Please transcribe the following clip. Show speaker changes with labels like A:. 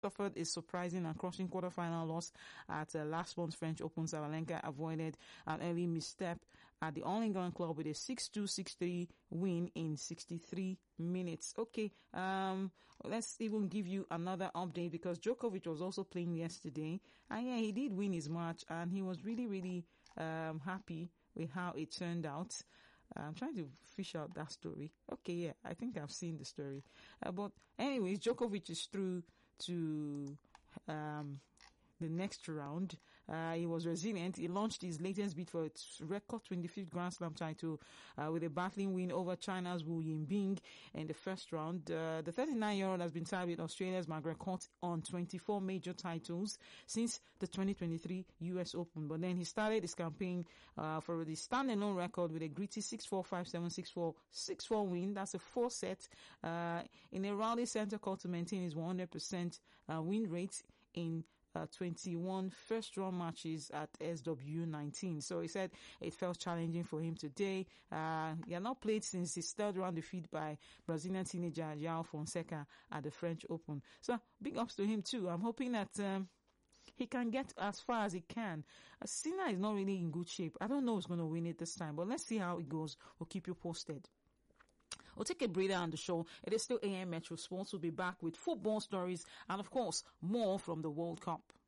A: suffered a surprising and crushing quarterfinal loss at last month's French Open. Sabalenka avoided an early misstep at the All England Club with a 6-2, 6-3 win in 63 minutes. Okay, let's even give you another update because Djokovic was also playing yesterday, and yeah, he did win his match, and he was really, really happy with how it turned out. I'm trying to fish out that story. Okay, yeah, I think I've seen the story. But anyways, Djokovic is through to the next round. He was resilient. He launched his latest bid for its record 25th Grand Slam title with a battling win over China's Wu Yinbing in the first round. The 39-year-old has been tied with Australia's Margaret Court on 24 major titles since the 2023 US Open. But then he started his campaign for the standalone record with a gritty 6-4, 5-7, 6-4, 6-4 win. That's a 4-set in a rally center court to maintain his 100% win rate in 21 first-round matches at SW19. So he said it felt challenging for him today. He had not played since his third round defeat by Brazilian teenager João Fonseca at the French Open. So big ups to him too. I'm hoping that he can get as far as he can. Sinner is not really in good shape. I don't know who's going to win it this time, but let's see how it goes. We'll keep you posted. We'll take a breather on the show. It is still AM Metro Sports. We'll be back with football stories and, of course, more from the World Cup.